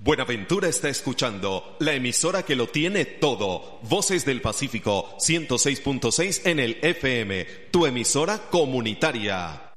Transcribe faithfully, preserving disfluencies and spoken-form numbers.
Buenaventura está escuchando la emisora que lo tiene todo. Voces del Pacífico, ciento seis punto seis en el F M, tu emisora comunitaria.